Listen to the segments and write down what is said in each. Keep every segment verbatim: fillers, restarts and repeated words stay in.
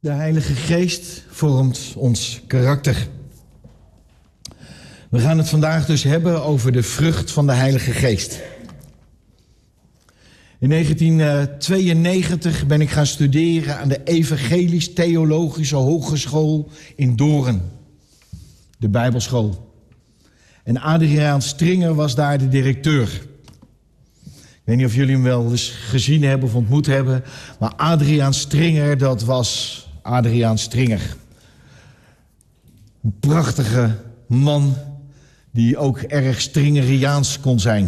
De Heilige Geest vormt ons karakter. We gaan het vandaag dus hebben over de vrucht van de Heilige Geest. In negentien tweeënnegentig ben ik gaan studeren aan de Evangelisch Theologische Hogeschool in Doorn. De Bijbelschool. En Adriaan Stringer was daar de directeur. Ik weet niet of jullie hem wel eens gezien hebben of ontmoet hebben. Maar Adriaan Stringer, dat was Adriaan Stringer. Een prachtige man die ook erg Stringeriaans kon zijn.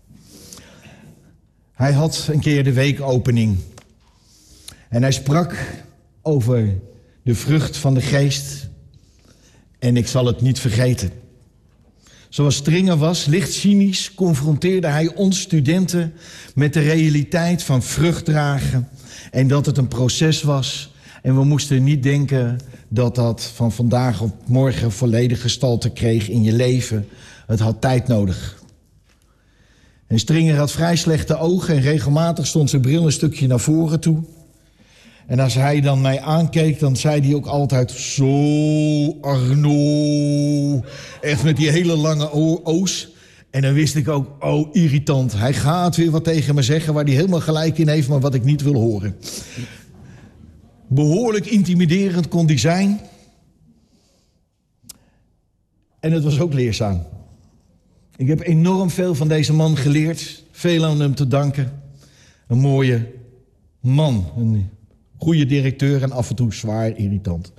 Hij had een keer de weekopening. En hij sprak over de vrucht van de geest. En ik zal het niet vergeten. Zoals Stringer was, licht cynisch, confronteerde hij ons studenten met de realiteit van vrucht dragen. En dat het een proces was. En we moesten niet denken dat dat van vandaag op morgen volledig gestalte kreeg in je leven. Het had tijd nodig. En Stringer had vrij slechte ogen en regelmatig stond zijn bril een stukje naar voren toe. En als hij dan mij aankeek, dan zei hij ook altijd: zo, Arno. Echt met die hele lange o's. En dan wist ik ook, oh, irritant. Hij gaat weer wat tegen me zeggen waar hij helemaal gelijk in heeft, maar wat ik niet wil horen. Behoorlijk intimiderend kon hij zijn. En het was ook leerzaam. Ik heb enorm veel van deze man geleerd. Veel aan hem te danken. Een mooie man. Een goede directeur en af en toe zwaar irritant.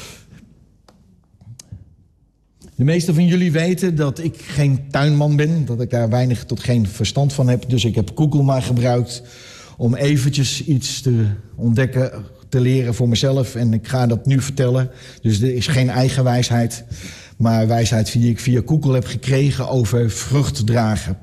De meesten van jullie weten dat ik geen tuinman ben. Dat ik daar weinig tot geen verstand van heb. Dus ik heb Google maar gebruikt om eventjes iets te ontdekken, te leren voor mezelf. En ik ga dat nu vertellen. Dus er is geen eigen wijsheid. Maar wijsheid die ik via Google heb gekregen over vrucht dragen.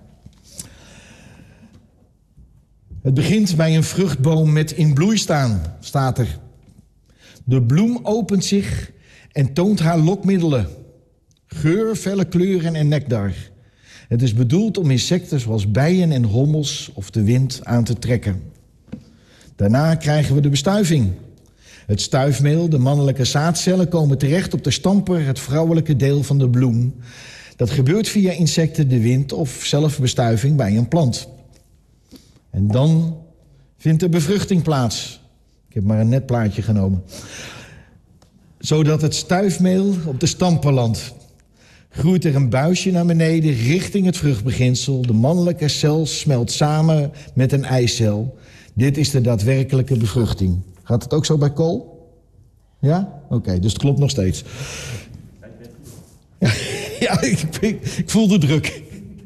Het begint bij een vruchtboom met in bloei staan, staat er. De bloem opent zich en toont haar lokmiddelen. Geur, felle kleuren en nectar. Het is bedoeld om insecten zoals bijen en hommels of de wind aan te trekken. Daarna krijgen we de bestuiving. Het stuifmeel, de mannelijke zaadcellen, komen terecht op de stamper, het vrouwelijke deel van de bloem. Dat gebeurt via insecten, de wind of zelfbestuiving bij een plant. En dan vindt de bevruchting plaats. Ik heb maar een net plaatje genomen. Zodat het stuifmeel op de stamper landt. Groeit er een buisje naar beneden richting het vruchtbeginsel. De mannelijke cel smelt samen met een eicel. Dit is de daadwerkelijke bevruchting. Gaat het ook zo bij kool? Ja? Oké, okay, dus het klopt nog steeds. Ja, ja ik, ik, ik voel de druk.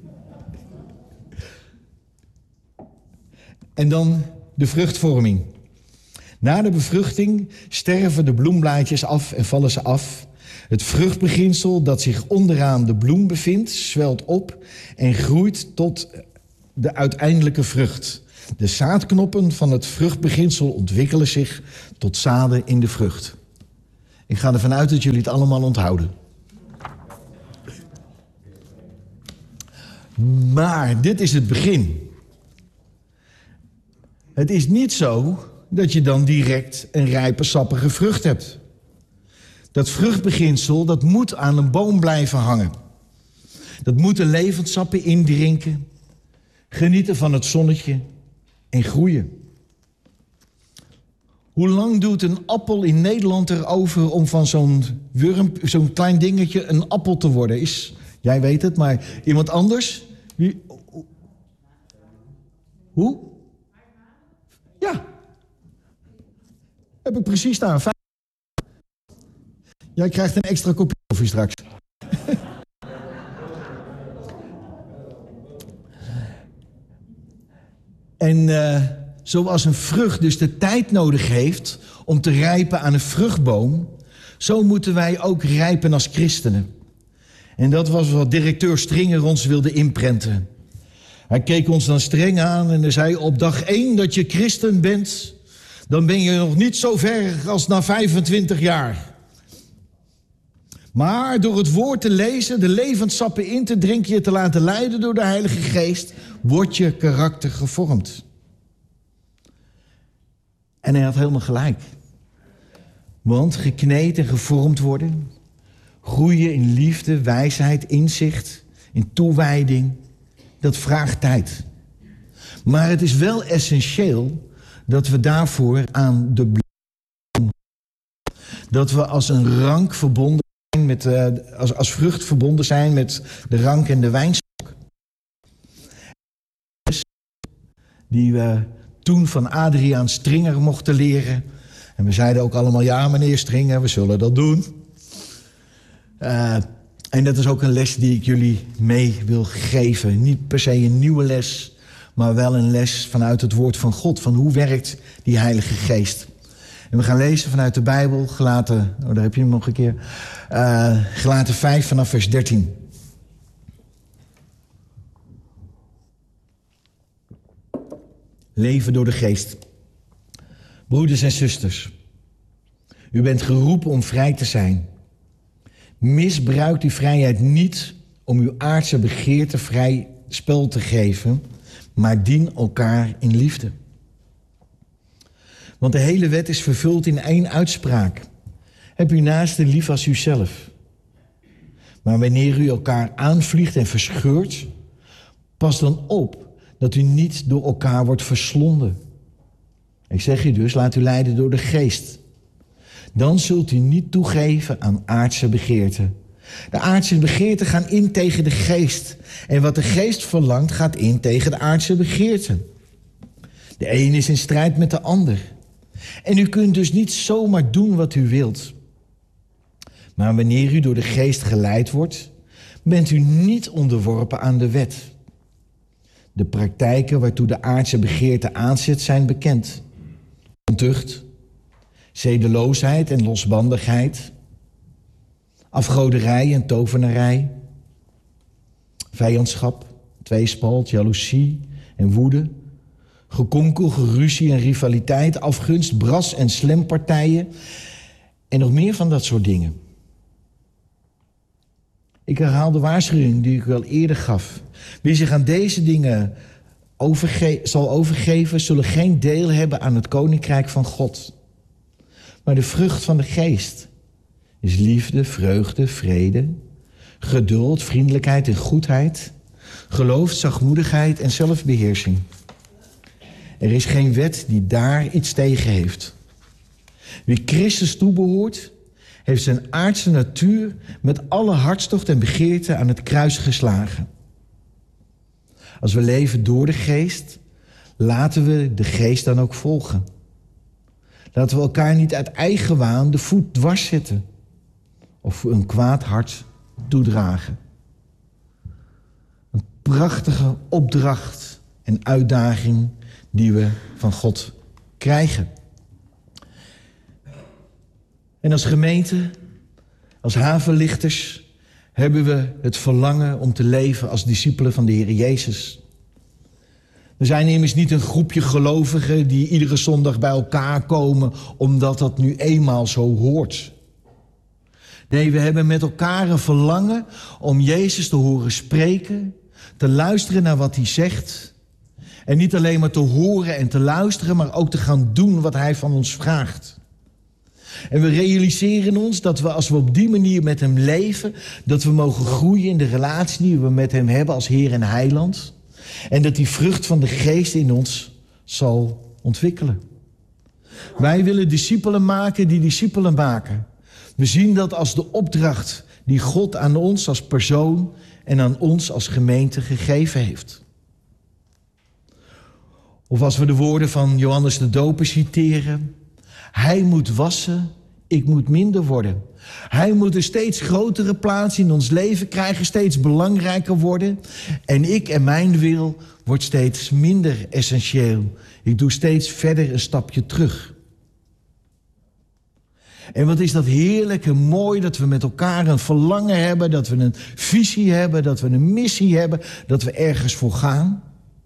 En dan de vruchtvorming. Na de bevruchting sterven de bloemblaadjes af en vallen ze af. Het vruchtbeginsel dat zich onderaan de bloem bevindt, zwelt op en groeit tot de uiteindelijke vrucht. De zaadknoppen van het vruchtbeginsel ontwikkelen zich tot zaden in de vrucht. Ik ga ervan uit dat jullie het allemaal onthouden. Maar dit is het begin. Het is niet zo dat je dan direct een rijpe, sappige vrucht hebt. Dat vruchtbeginsel, dat moet aan een boom blijven hangen. Dat moet de levendsappen indrinken, genieten van het zonnetje en groeien. Hoe lang doet een appel in Nederland erover om van zo'n wurm, zo'n klein dingetje een appel te worden? Is, jij weet het, maar iemand anders? Wie? Hoe? Ja. Heb ik precies staan. Jij krijgt een extra kopje koffie straks. En uh, zoals een vrucht dus de tijd nodig heeft om te rijpen aan een vruchtboom, zo moeten wij ook rijpen als christenen. En dat was wat directeur Stringer ons wilde inprenten. Hij keek ons dan streng aan en hij zei: op dag één dat je christen bent, dan ben je nog niet zo ver als na vijfentwintig jaar. Maar door het woord te lezen, de levenssappen in te drinken, je te laten leiden door de Heilige Geest, wordt je karakter gevormd. En hij had helemaal gelijk. Want gekneed en gevormd worden, groeien in liefde, wijsheid, inzicht, in toewijding, dat vraagt tijd. Maar het is wel essentieel dat we daarvoor aan de bloem, dat we als een rank verbonden zijn met, uh, als, als vrucht verbonden zijn met de rank en de wijnstok. Die we toen van Adriaan Stringer mochten leren. En we zeiden ook allemaal, ja meneer Stringer, we zullen dat doen. Uh, en dat is ook een les die ik jullie mee wil geven. Niet per se een nieuwe les, maar wel een les vanuit het woord van God. Van hoe werkt die Heilige Geest. En we gaan lezen vanuit de Bijbel, Galaten, oh daar heb je hem nog een keer. Uh, Galaten vijf vanaf vers dertien. Leven door de Geest. Broeders en zusters, u bent geroepen om vrij te zijn. Misbruik die vrijheid niet om uw aardse begeerte vrij spel te geven, maar dien elkaar in liefde. Want de hele wet is vervuld in één uitspraak. Heb uw naaste lief als uzelf. Maar wanneer u elkaar aanvliegt en verscheurt, pas dan op dat u niet door elkaar wordt verslonden. Ik zeg u dus, laat u leiden door de Geest. Dan zult u niet toegeven aan aardse begeerten. De aardse begeerten gaan in tegen de Geest. En wat de Geest verlangt, gaat in tegen de aardse begeerten. De een is in strijd met de ander. En u kunt dus niet zomaar doen wat u wilt. Maar wanneer u door de Geest geleid wordt, bent u niet onderworpen aan de wet. De praktijken waartoe de aardse begeerte aanzet zijn bekend. Ontucht, zedeloosheid en losbandigheid, afgoderij en tovenarij, vijandschap, tweespalt, jaloezie en woede, gekonkel, geruzie en rivaliteit, afgunst, bras en slempartijen en nog meer van dat soort dingen. Ik herhaal de waarschuwing die ik al eerder gaf. Wie zich aan deze dingen overge- zal overgeven, zullen geen deel hebben aan het koninkrijk van God. Maar de vrucht van de Geest is liefde, vreugde, vrede, geduld, vriendelijkheid en goedheid, geloof, zachtmoedigheid en zelfbeheersing. Er is geen wet die daar iets tegen heeft. Wie Christus toebehoort, heeft zijn aardse natuur met alle hartstocht en begeerte aan het kruis geslagen. Als we leven door de Geest, laten we de Geest dan ook volgen. Laten we elkaar niet uit eigen waan de voet dwars zetten of een kwaad hart toedragen. Een prachtige opdracht en uitdaging die we van God krijgen. En als gemeente, als havenlichters, hebben we het verlangen om te leven als discipelen van de Heer Jezus. We zijn immers niet een groepje gelovigen die iedere zondag bij elkaar komen omdat dat nu eenmaal zo hoort. Nee, we hebben met elkaar een verlangen om Jezus te horen spreken, te luisteren naar wat hij zegt. En niet alleen maar te horen en te luisteren, maar ook te gaan doen wat hij van ons vraagt. En we realiseren ons dat we, als we op die manier met hem leven, dat we mogen groeien in de relatie die we met hem hebben als Heer en Heiland. En dat die vrucht van de Geest in ons zal ontwikkelen. Wij willen discipelen maken die discipelen maken. We zien dat als de opdracht die God aan ons als persoon en aan ons als gemeente gegeven heeft. Of als we de woorden van Johannes de Doper citeren: hij moet wassen, ik moet minder worden. Hij moet een steeds grotere plaats in ons leven krijgen, steeds belangrijker worden. En ik en mijn wil wordt steeds minder essentieel. Ik doe steeds verder een stapje terug. En wat is dat heerlijk en mooi dat we met elkaar een verlangen hebben, dat we een visie hebben, dat we een missie hebben, dat we ergens voor gaan.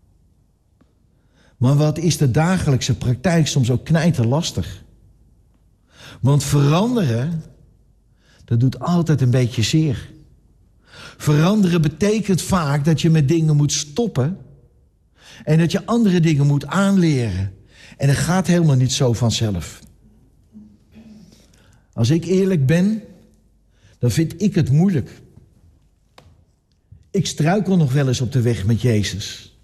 Maar wat is de dagelijkse praktijk soms ook knijterlastig. Want veranderen, dat doet altijd een beetje zeer. Veranderen betekent vaak dat je met dingen moet stoppen en dat je andere dingen moet aanleren. En dat gaat helemaal niet zo vanzelf. Als ik eerlijk ben, dan vind ik het moeilijk. Ik struikel nog wel eens op de weg met Jezus.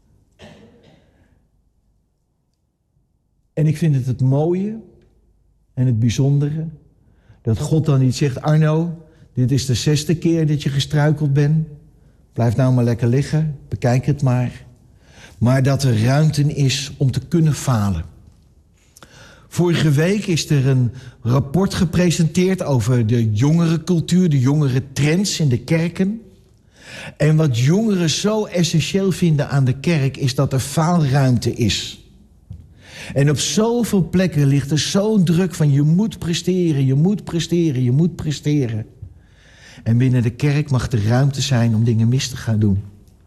En ik vind het het mooie en het bijzondere dat God dan niet zegt: Arno, dit is de zesde keer dat je gestruikeld bent. Blijf nou maar lekker liggen, bekijk het maar. Maar dat er ruimte is om te kunnen falen. Vorige week is er een rapport gepresenteerd over de jongerencultuur, de jongere trends in de kerken. En wat jongeren zo essentieel vinden aan de kerk is dat er faalruimte is. En op zoveel plekken ligt er zo'n druk van je moet presteren, je moet presteren, je moet presteren. En binnen de kerk mag er ruimte zijn om dingen mis te gaan doen.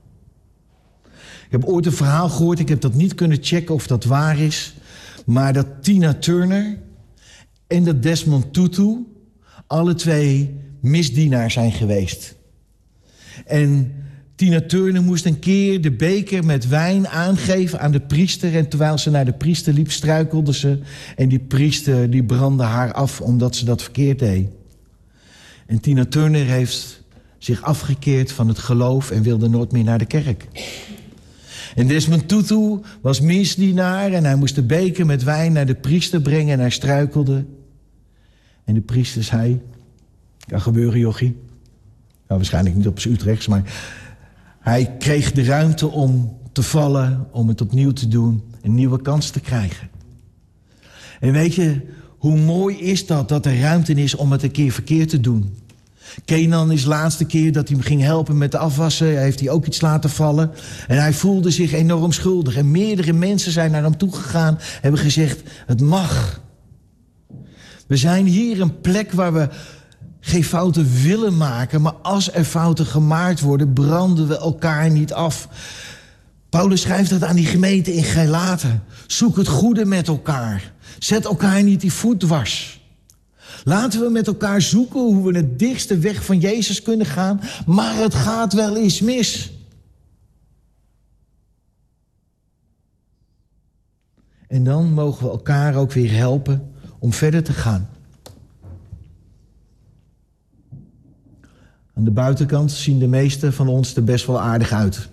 Ik heb ooit een verhaal gehoord, ik heb dat niet kunnen checken of dat waar is, maar dat Tina Turner en dat Desmond Tutu alle twee misdienaar zijn geweest. En Tina Turner moest een keer de beker met wijn aangeven aan de priester. En terwijl ze naar de priester liep, struikelde ze. En die priester die brandde haar af omdat ze dat verkeerd deed. En Tina Turner heeft zich afgekeerd van het geloof en wilde nooit meer naar de kerk. En Desmond Tutu was misdienaar en hij moest de beker met wijn naar de priester brengen en hij struikelde. En de priester zei: kan gebeuren, jochie. Nou, waarschijnlijk niet op z'n Utrechts, maar hij kreeg de ruimte om te vallen, om het opnieuw te doen, een nieuwe kans te krijgen. En weet je, hoe mooi is dat, dat er ruimte is om het een keer verkeerd te doen. Kenan is de laatste keer dat hij hem ging helpen met de afwassen, heeft hij ook iets laten vallen. En hij voelde zich enorm schuldig. En meerdere mensen zijn naar hem toegegaan, hebben gezegd: het mag. We zijn hier een plek waar we geen fouten willen maken, maar als er fouten gemaakt worden, branden we elkaar niet af. Paulus schrijft dat aan die gemeente in Galaten. Zoek het goede met elkaar. Zet elkaar niet die voet dwars. Laten we met elkaar zoeken hoe we het dichtste weg van Jezus kunnen gaan, maar het gaat wel eens mis. En dan mogen we elkaar ook weer helpen om verder te gaan. Aan de buitenkant zien de meesten van ons er best wel aardig uit.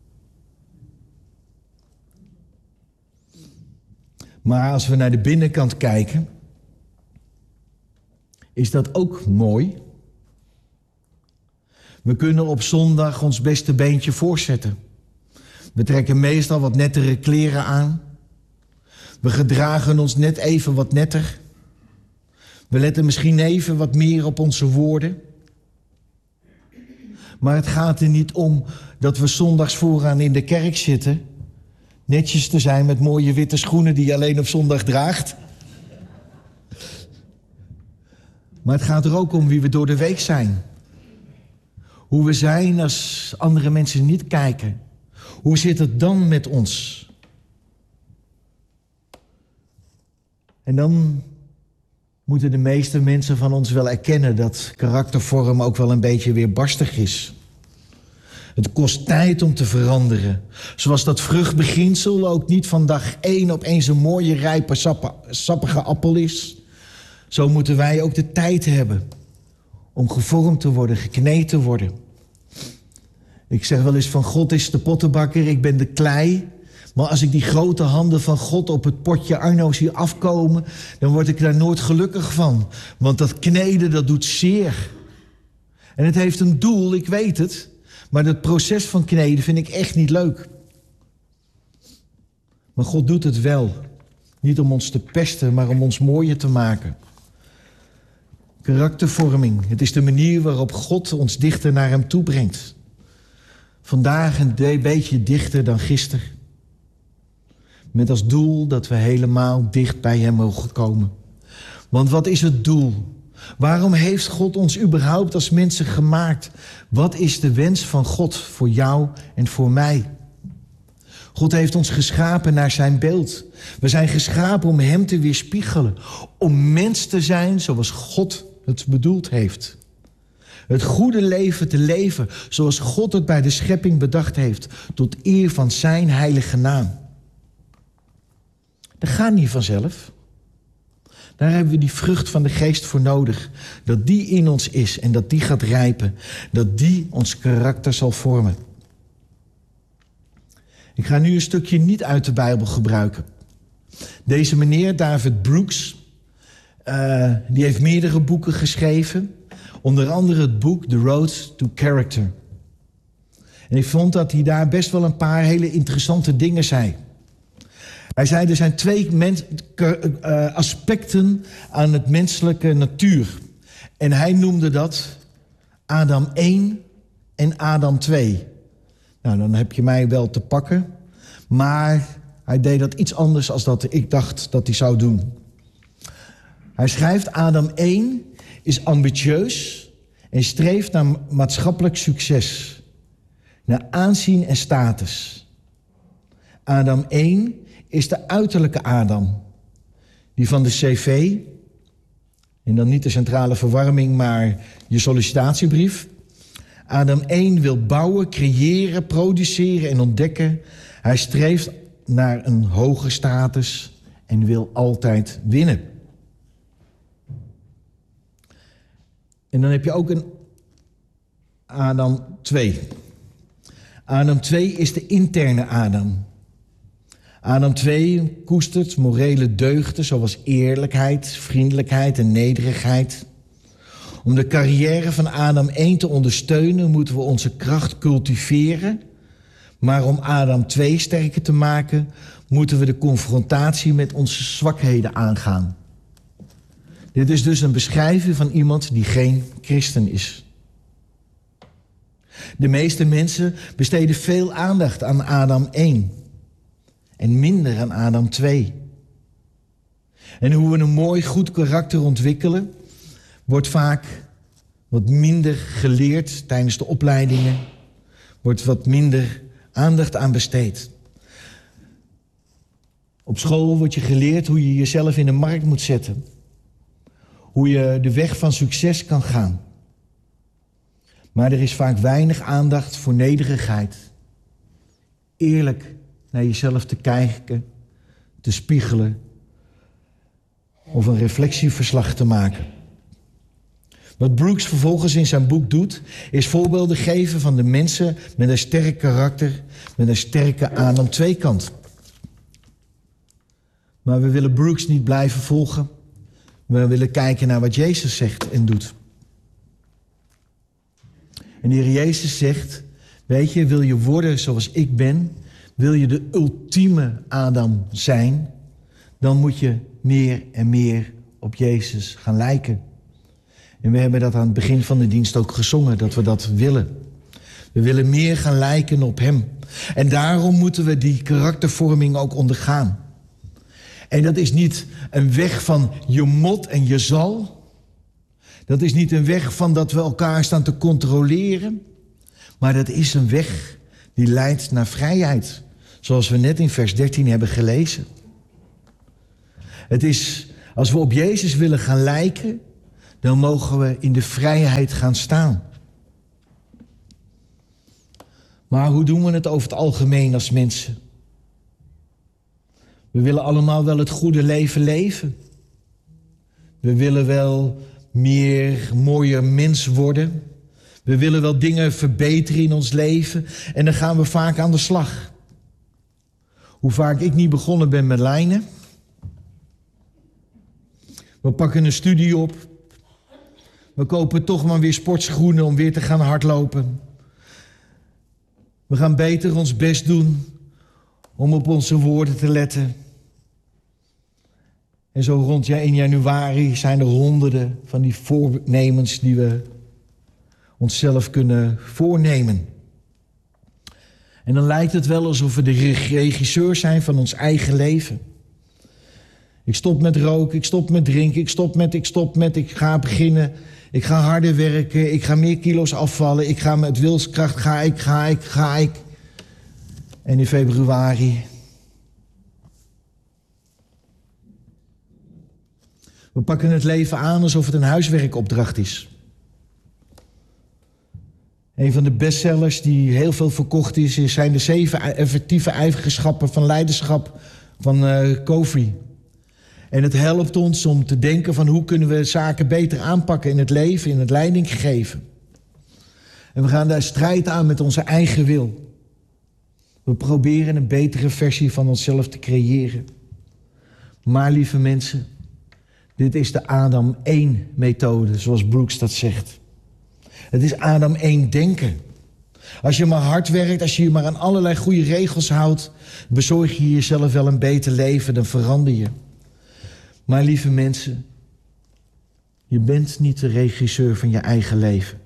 Maar als we naar de binnenkant kijken, is dat ook mooi. We kunnen op zondag ons beste beentje voorzetten. We trekken meestal wat nettere kleren aan. We gedragen ons net even wat netter. We letten misschien even wat meer op onze woorden. Maar het gaat er niet om dat we zondags vooraan in de kerk zitten, netjes te zijn met mooie witte schoenen die je alleen op zondag draagt. Maar het gaat er ook om wie we door de week zijn. Hoe we zijn als andere mensen niet kijken. Hoe zit het dan met ons? En dan moeten de meeste mensen van ons wel erkennen dat karaktervorm ook wel een beetje weerbarstig is. Het kost tijd om te veranderen. Zoals dat vruchtbeginsel ook niet van dag één opeens een mooie, rijpe, sappige appel is. Zo moeten wij ook de tijd hebben om gevormd te worden, gekneed te worden. Ik zeg wel eens van God is de pottenbakker, ik ben de klei. Maar als ik die grote handen van God op het potje Arno zie afkomen, dan word ik daar nooit gelukkig van. Want dat kneden, dat doet zeer. En het heeft een doel, ik weet het. Maar dat proces van kneden vind ik echt niet leuk. Maar God doet het wel. Niet om ons te pesten, maar om ons mooier te maken. Karaktervorming. Het is de manier waarop God ons dichter naar hem toe brengt. Vandaag een beetje dichter dan gisteren. Met als doel dat we helemaal dicht bij hem mogen komen. Want wat is het doel? Waarom heeft God ons überhaupt als mensen gemaakt? Wat is de wens van God voor jou en voor mij? God heeft ons geschapen naar zijn beeld. We zijn geschapen om hem te weerspiegelen. Om mens te zijn zoals God het bedoeld heeft. Het goede leven te leven zoals God het bij de schepping bedacht heeft. Tot eer van zijn heilige naam. Dat gaat niet vanzelf. Daar hebben we die vrucht van de geest voor nodig. Dat die in ons is en dat die gaat rijpen. Dat die ons karakter zal vormen. Ik ga nu een stukje niet uit de Bijbel gebruiken. Deze meneer, David Brooks, uh, die heeft meerdere boeken geschreven. Onder andere het boek The Road to Character. En ik vond dat hij daar best wel een paar hele interessante dingen zei. Hij zei, er zijn twee mens, uh, aspecten aan het menselijke natuur. En hij noemde dat Adam één en Adam twee. Nou, dan heb je mij wel te pakken. Maar hij deed dat iets anders dan dat ik dacht dat hij zou doen. Hij schrijft, Adam één is ambitieus en streeft naar maatschappelijk succes. Naar aanzien en status. Adam één is de uiterlijke Adam. Die van de cv, en dan niet de centrale verwarming, maar je sollicitatiebrief. Adam één wil bouwen, creëren, produceren en ontdekken. Hij streeft naar een hoge status en wil altijd winnen. En dan heb je ook een Adam twee. Adam twee is de interne Adam. Adam twee koestert morele deugden zoals eerlijkheid, vriendelijkheid en nederigheid. Om de carrière van Adam één te ondersteunen moeten we onze kracht cultiveren. Maar om Adam twee sterker te maken, moeten we de confrontatie met onze zwakheden aangaan. Dit is dus een beschrijving van iemand die geen christen is. De meeste mensen besteden veel aandacht aan Adam één. En minder aan Adam twee. En hoe we een mooi, goed karakter ontwikkelen, wordt vaak wat minder geleerd tijdens de opleidingen. Wordt wat minder aandacht aan besteed. Op school wordt je geleerd hoe je jezelf in de markt moet zetten. Hoe je de weg van succes kan gaan. Maar er is vaak weinig aandacht voor nederigheid. Eerlijk naar jezelf te kijken, te spiegelen of een reflectieverslag te maken. Wat Brooks vervolgens in zijn boek doet, is voorbeelden geven van de mensen met een sterk karakter, met een sterke Adam twee kant. Maar we willen Brooks niet blijven volgen. We willen kijken naar wat Jezus zegt en doet. En de Heer Jezus zegt, weet je, wil je worden zoals ik ben, wil je de ultieme Adam zijn, dan moet je meer en meer op Jezus gaan lijken. En we hebben dat aan het begin van de dienst ook gezongen, dat we dat willen. We willen meer gaan lijken op Hem. En daarom moeten we die karaktervorming ook ondergaan. En dat is niet een weg van je mot en je zal. Dat is niet een weg van dat we elkaar staan te controleren. Maar dat is een weg die leidt naar vrijheid. Zoals we net in vers dertien hebben gelezen. Het is, als we op Jezus willen gaan lijken, dan mogen we in de vrijheid gaan staan. Maar hoe doen we het over het algemeen als mensen? We willen allemaal wel het goede leven leven. We willen wel meer, mooier mens worden. We willen wel dingen verbeteren in ons leven. En dan gaan we vaak aan de slag. Hoe vaak ik niet begonnen ben met lijnen. We pakken een studie op. We kopen toch maar weer sportschoenen om weer te gaan hardlopen. We gaan beter ons best doen om op onze woorden te letten. En zo rond in januari zijn er honderden van die voornemens die we onszelf kunnen voornemen. En dan lijkt het wel alsof we de regisseur zijn van ons eigen leven. Ik stop met roken, ik stop met drinken, ik stop met, ik stop met, ik ga beginnen. Ik ga harder werken, ik ga meer kilo's afvallen, ik ga met wilskracht, ga ik, ga ik, ga ik. En in februari. We pakken het leven aan alsof het een huiswerkopdracht is. Een van de bestsellers die heel veel verkocht is, zijn de zeven effectieve eigenschappen van leiderschap van uh, Covey. En het helpt ons om te denken van hoe kunnen we zaken beter aanpakken in het leven, in het leidinggeven. En we gaan daar strijd aan met onze eigen wil. We proberen een betere versie van onszelf te creëren. Maar lieve mensen, dit is de Adam één methode, zoals Brooks dat zegt. Het is Adam één denken. Als je maar hard werkt, als je je maar aan allerlei goede regels houdt, bezorg je jezelf wel een beter leven, dan verander je. Maar lieve mensen, je bent niet de regisseur van je eigen leven.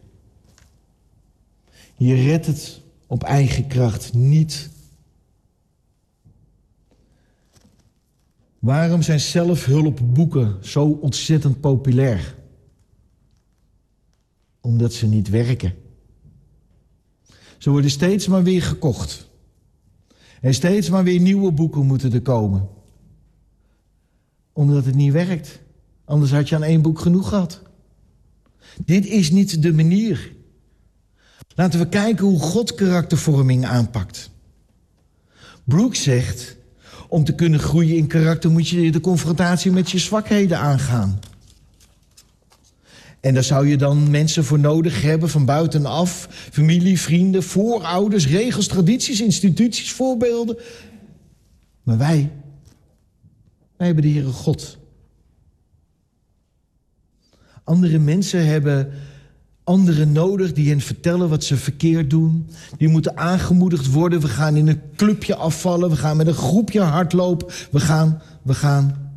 Je redt het op eigen kracht niet. Waarom zijn zelfhulpboeken zo ontzettend populair? Omdat ze niet werken. Ze worden steeds maar weer gekocht. En steeds maar weer nieuwe boeken moeten er komen. Omdat het niet werkt. Anders had je aan één boek genoeg gehad. Dit is niet de manier. Laten we kijken hoe God karaktervorming aanpakt. Brooks zegt, om te kunnen groeien in karakter moet je de confrontatie met je zwakheden aangaan. En daar zou je dan mensen voor nodig hebben van buitenaf. Familie, vrienden, voorouders, regels, tradities, instituties, voorbeelden. Maar wij, wij hebben de Heere God. Andere mensen hebben anderen nodig die hen vertellen wat ze verkeerd doen. Die moeten aangemoedigd worden. We gaan in een clubje afvallen. We gaan met een groepje hardlopen. We gaan, we gaan.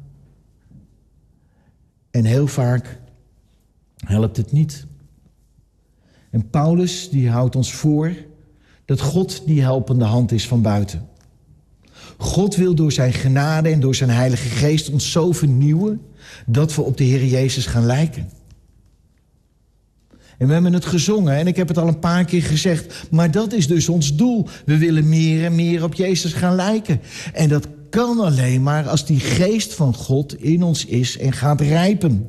En heel vaak helpt het niet. En Paulus die houdt ons voor dat God die helpende hand is van buiten. God wil door zijn genade en door zijn Heilige Geest ons zo vernieuwen dat we op de Heer Jezus gaan lijken. En we hebben het gezongen en ik heb het al een paar keer gezegd, maar dat is dus ons doel. We willen meer en meer op Jezus gaan lijken. En dat kan alleen maar als die geest van God in ons is en gaat rijpen.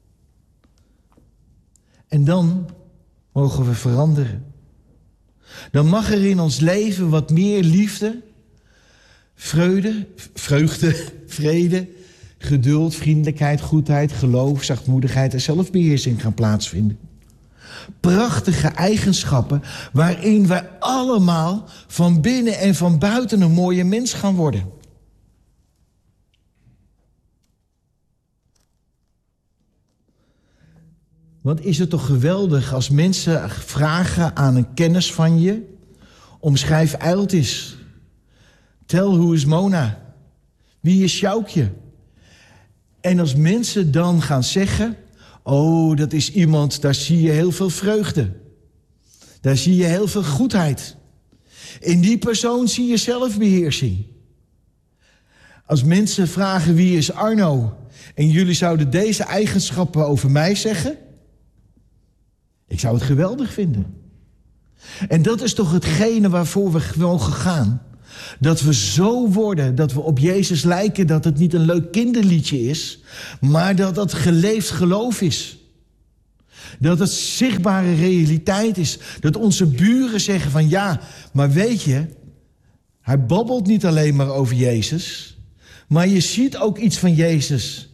En dan mogen we veranderen. Dan mag er in ons leven wat meer liefde, vreugde, vreugde, vrede, geduld, vriendelijkheid, goedheid, geloof, zachtmoedigheid en zelfbeheersing gaan plaatsvinden. Prachtige eigenschappen waarin wij allemaal van binnen en van buiten een mooie mens gaan worden. Wat is het toch geweldig als mensen vragen aan een kennis van je, omschrijf Eiltis. Tel hoe is Mona? Wie is Sjoukje? En als mensen dan gaan zeggen, oh, dat is iemand, daar zie je heel veel vreugde. Daar zie je heel veel goedheid. In die persoon zie je zelfbeheersing. Als mensen vragen wie is Arno en jullie zouden deze eigenschappen over mij zeggen, ik zou het geweldig vinden. En dat is toch hetgene waarvoor we mogen gaan. Dat we zo worden, dat we op Jezus lijken, dat het niet een leuk kinderliedje is, maar dat dat geleefd geloof is. Dat het zichtbare realiteit is. Dat onze buren zeggen van ja, maar weet je, hij babbelt niet alleen maar over Jezus, maar je ziet ook iets van Jezus